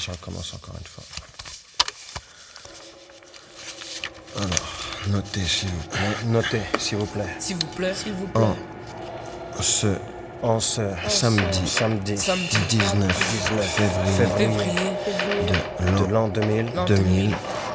je recommence encore une fois. Alors, notez s'il vous plaît. Notez s'il vous plaît. S'il vous plaît. S'il vous plaît. En ce samedi 19 février de l'an 2000.